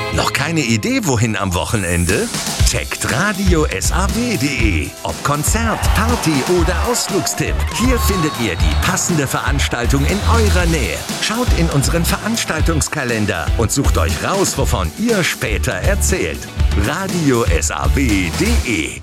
Noch keine Idee, wohin am Wochenende? Checkt radiosaw.de. Ob Konzert, Party oder Ausflugstipp. Hier findet ihr die passende Veranstaltung in eurer Nähe. Schaut in unseren Veranstaltungskalender und sucht euch raus, wovon ihr später erzählt. radiosaw.de.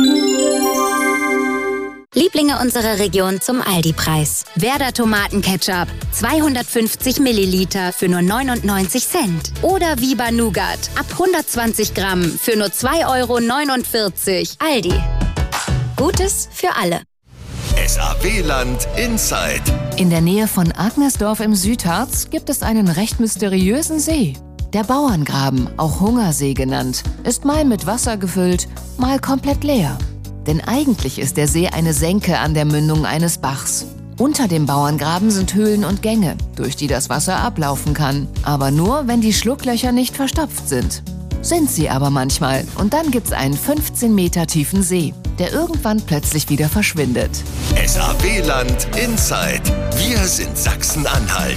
Lieblinge unserer Region zum Aldi-Preis. Werder Tomatenketchup, 250 Milliliter für nur 99 Cent. Oder Viva Nougat, ab 120 Gramm für nur 2,49 €. Aldi. Gutes für alle. SAW-Land Inside. In der Nähe von Agnesdorf im Südharz gibt es einen recht mysteriösen See. Der Bauerngraben, auch Hungersee genannt, ist mal mit Wasser gefüllt, mal komplett leer. Denn eigentlich ist der See eine Senke an der Mündung eines Bachs. Unter dem Bauerngraben sind Höhlen und Gänge, durch die das Wasser ablaufen kann. Aber nur, wenn die Schlucklöcher nicht verstopft sind. Sind sie aber manchmal. Und dann gibt's einen 15 Meter tiefen See, der irgendwann plötzlich wieder verschwindet. SAW-Land Inside. Wir sind Sachsen-Anhalt.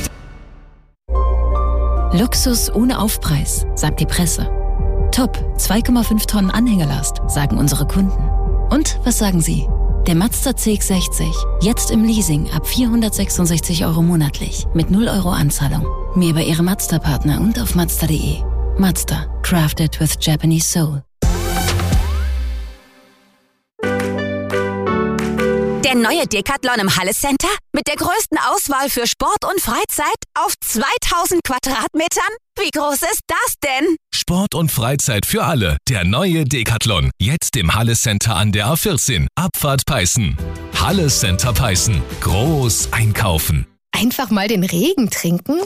Luxus ohne Aufpreis, sagt die Presse. Top, 2,5 Tonnen Anhängerlast, sagen unsere Kunden. Und was sagen Sie? Der Mazda CX-60, jetzt im Leasing ab 466 € monatlich, mit 0 € Anzahlung. Mehr bei Ihrem Mazda-Partner und auf Mazda.de. Mazda, crafted with Japanese soul. Der neue Decathlon im Halle Center? Mit der größten Auswahl für Sport und Freizeit auf 2000 Quadratmetern? Wie groß ist das denn? Sport und Freizeit für alle. Der neue Decathlon. Jetzt im Halle Center an der A14. Abfahrt Peißen. Halle Center Peißen. Groß einkaufen. Einfach mal den Regen trinken?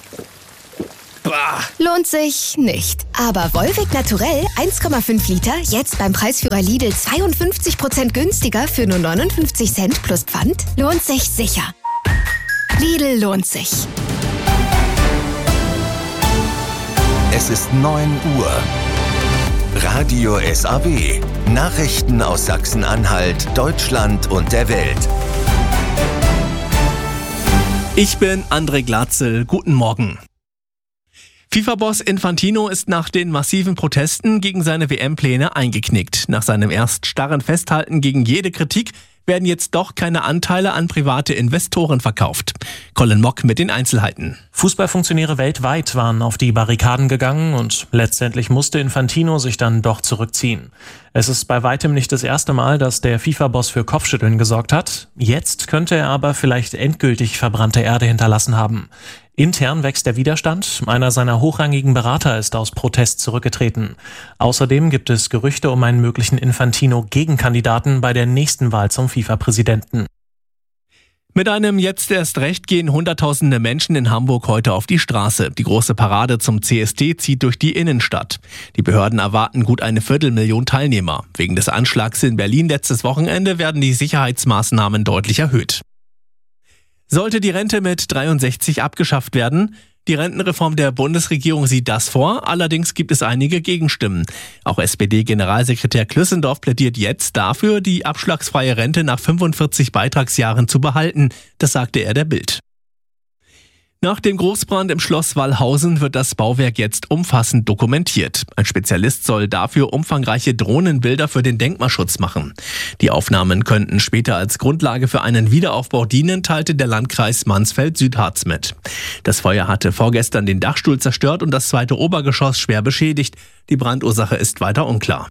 Lohnt sich nicht. Aber Volvic Naturell 1,5 Liter, jetzt beim Preisführer Lidl 52% günstiger für nur 59 Cent plus Pfand, lohnt sich sicher. Lidl lohnt sich. Es ist 9 Uhr. Radio SAW. Nachrichten aus Sachsen-Anhalt, Deutschland und der Welt. Ich bin André Glatzel. Guten Morgen. FIFA-Boss Infantino ist nach den massiven Protesten gegen seine WM-Pläne eingeknickt. Nach seinem erst starren Festhalten gegen jede Kritik werden jetzt doch keine Anteile an private Investoren verkauft. Colin Mock mit den Einzelheiten. Fußballfunktionäre weltweit waren auf die Barrikaden gegangen und letztendlich musste Infantino sich dann doch zurückziehen. Es ist bei weitem nicht das erste Mal, dass der FIFA-Boss für Kopfschütteln gesorgt hat. Jetzt könnte er aber vielleicht endgültig verbrannte Erde hinterlassen haben. Intern wächst der Widerstand. Einer seiner hochrangigen Berater ist aus Protest zurückgetreten. Außerdem gibt es Gerüchte um einen möglichen Infantino-Gegenkandidaten bei der nächsten Wahl zum FIFA-Präsidenten. Mit einem Jetzt erst recht gehen Hunderttausende Menschen in Hamburg heute auf die Straße. Die große Parade zum CSD zieht durch die Innenstadt. Die Behörden erwarten gut 250.000 Teilnehmer. Wegen des Anschlags in Berlin letztes Wochenende werden die Sicherheitsmaßnahmen deutlich erhöht. Sollte die Rente mit 63 abgeschafft werden? Die Rentenreform der Bundesregierung sieht das vor, allerdings gibt es einige Gegenstimmen. Auch SPD-Generalsekretär Klüssendorf plädiert jetzt dafür, die abschlagsfreie Rente nach 45 Beitragsjahren zu behalten. Das sagte er der Bild. Nach dem Großbrand im Schloss Wallhausen wird das Bauwerk jetzt umfassend dokumentiert. Ein Spezialist soll dafür umfangreiche Drohnenbilder für den Denkmalschutz machen. Die Aufnahmen könnten später als Grundlage für einen Wiederaufbau dienen, teilte der Landkreis Mansfeld-Südharz mit. Das Feuer hatte vorgestern den Dachstuhl zerstört und das zweite Obergeschoss schwer beschädigt. Die Brandursache ist weiter unklar.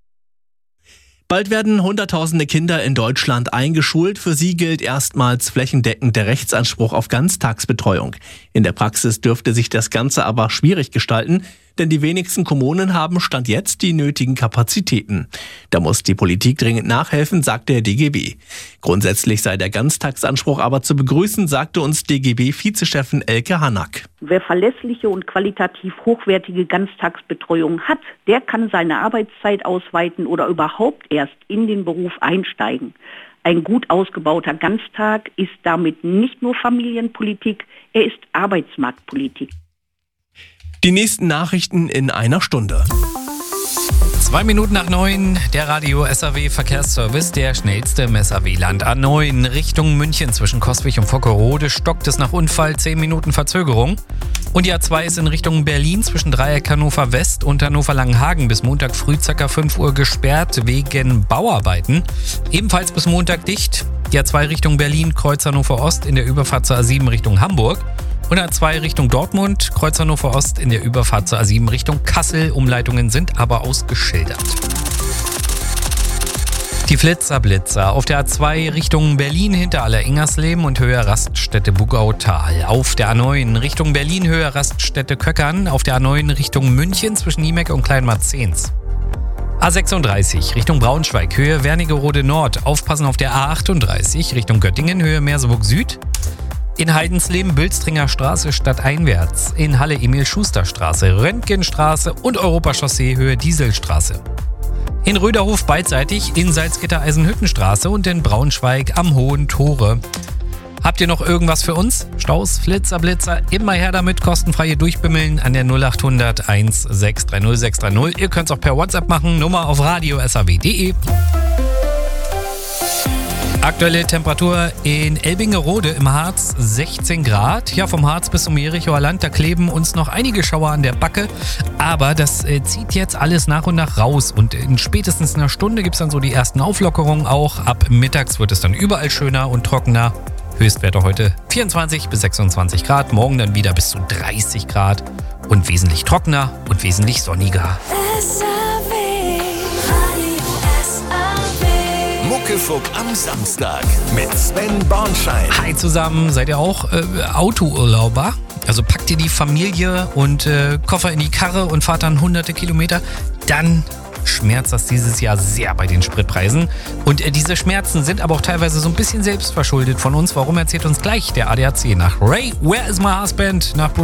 Bald werden Hunderttausende Kinder in Deutschland eingeschult. Für sie gilt erstmals flächendeckend der Rechtsanspruch auf Ganztagsbetreuung. In der Praxis dürfte sich das Ganze aber schwierig gestalten, denn die wenigsten Kommunen haben Stand jetzt die nötigen Kapazitäten. Da muss die Politik dringend nachhelfen, sagt der DGB. Grundsätzlich sei der Ganztagsanspruch aber zu begrüßen, sagte uns DGB-Vizechefin Elke Hanack. Wer verlässliche und qualitativ hochwertige Ganztagsbetreuung hat, der kann seine Arbeitszeit ausweiten oder überhaupt erst in den Beruf einsteigen. Ein gut ausgebauter Ganztag ist damit nicht nur Familienpolitik, er ist Arbeitsmarktpolitik. Die nächsten Nachrichten in einer Stunde. 2 Minuten nach 9, der Radio SAW Verkehrsservice, der schnellste im SAW-Land. A9 Richtung München zwischen Coswig und Vockerode stockt es nach Unfall, 10 Minuten Verzögerung. Und die A2 ist in Richtung Berlin zwischen Dreieck Hannover West und Hannover Langenhagen bis Montag früh ca. 5 Uhr gesperrt wegen Bauarbeiten. Ebenfalls bis Montag dicht. Die A2 Richtung Berlin, Kreuz Hannover Ost in der Überfahrt zur A7 Richtung Hamburg. Und A2 Richtung Dortmund, Kreuz Hannover Ost in der Überfahrt zur A7 Richtung Kassel. Umleitungen sind aber ausgeschildert. Die Flitzer auf der A2 Richtung Berlin hinter Aller-Ingersleben und Höhe Raststätte Bugautal. Auf der A9 Richtung Berlin Höhe Raststätte Köckern. Auf der A9 Richtung München zwischen Niemeck und Kleinmarzens. A36 Richtung Braunschweig Höhe Wernigerode Nord. Aufpassen auf der A38 Richtung Göttingen Höhe Merseburg Süd. In Heidensleben Bülstringer Straße stadteinwärts. In Halle Emil-Schuster-Straße, Röntgenstraße und Europachaussee Höhe Dieselstraße. In Röderhof beidseitig, in Salzgitter-Eisenhüttenstraße und in Braunschweig am Hohen Tore. Habt ihr noch irgendwas für uns? Staus, Flitzer, Blitzer, immer her damit, kostenfreie Durchbimmeln an der 0800 1630 630. Ihr könnt es auch per WhatsApp machen, Nummer auf radio.saw.de. Aktuelle Temperatur in Elbingerode im Harz 16 Grad. Ja, vom Harz bis zum Jerichoer Land, da kleben uns noch einige Schauer an der Backe. Aber das zieht jetzt alles nach und nach raus. Und in spätestens einer Stunde gibt es dann so die ersten Auflockerungen auch. Ab mittags wird es dann überall schöner und trockener. Höchstwerte heute 24 bis 26 Grad. Morgen dann wieder bis zu 30 Grad. Und wesentlich trockener und wesentlich sonniger. Muckefuck am Samstag mit Sven Bornschein. Hi zusammen, seid ihr auch Autourlauber? Also packt ihr die Familie und Koffer in die Karre und fahrt dann hunderte Kilometer? Dann schmerzt das dieses Jahr sehr bei den Spritpreisen. Und diese Schmerzen sind aber auch teilweise so ein bisschen selbstverschuldet von uns. Warum, erzählt uns gleich der ADAC nach Ray, Where is my husband? Nach Bruce